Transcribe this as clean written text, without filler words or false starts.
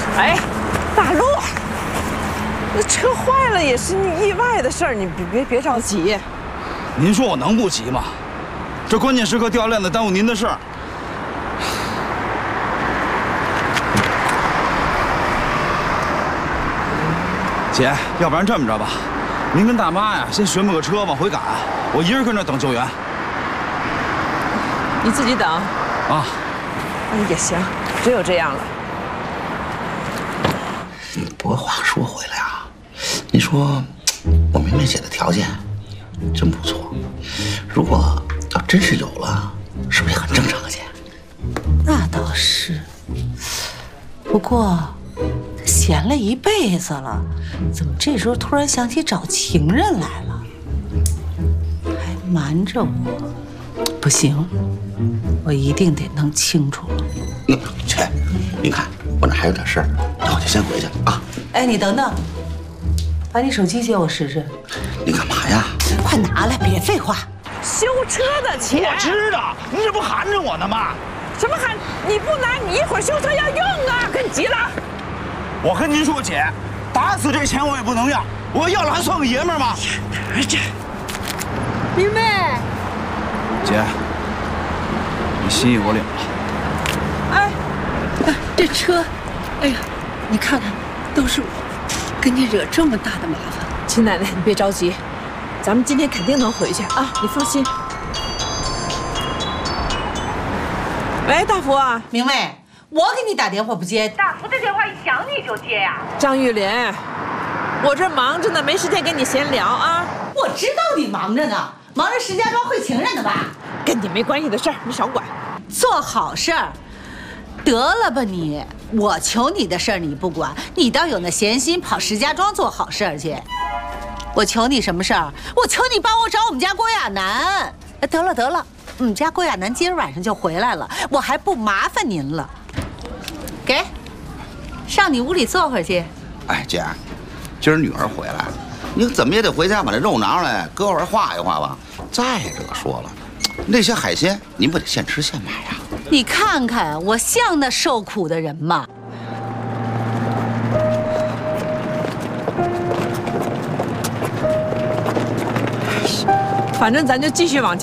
哎，大路，那车坏了也是意外的事儿，你别着急。 您说我能不急吗？这关键时刻掉链子耽误您的事儿。姐，要不然这么着吧，您跟大妈呀先寻摸个车往回赶，我一人跟这等救援。 你自己等。 啊。 也行，只有这样了。 不过话说回来啊，你说我妹妹姐的条件真不错，如果要真是有了，是不是也很正常啊，姐？ 那倒是，不过她闲了一辈子了，怎么这时候突然想起找情人来了？还瞒着我，不行，我一定得弄清楚了。 姐，您看我那还有点事儿，那我就先回去啊。 哎，你等等，把你手机借我试试。 你干嘛呀？ 快拿来，别废话。 修车的钱， 我知道，您这不含着我呢吗？ 什么喊？你不拿，你一会儿修车要用啊！跟急了。 我跟您说，姐，打死这钱我也不能要，我要了还算个爷们儿吗？ 拿着。 明妹， 姐，你心意我领了。 哎， 这车，哎呀，你看看，都是我，给你惹这么大的麻烦。 秦奶奶，你别着急，咱们今天肯定能回去啊，你放心。喂，大福啊， 明媚，我给你打电话不接， 大福的电话一响你就接呀。 张玉林，我这忙着呢，没时间跟你闲聊啊。 我知道你忙着呢，忙着石家庄会情人呢吧？ 跟你没关系的事儿，你少管。 做好事儿，得了吧你！我求你的事儿你不管，你倒有那闲心跑石家庄做好事儿去。我求你什么事儿？我求你帮我找我们家郭亚楠。得了得了，我们家郭亚楠今儿晚上就回来了，我还不麻烦您了。给，上你屋里坐会儿去。 哎，姐，今儿女儿回来，你怎么也得回家把这肉拿出来，搁会儿化一化吧。再者说了，那些海鲜您不得现吃现买呀？ 你看看我像那受苦的人吗？ 反正咱就继续往前。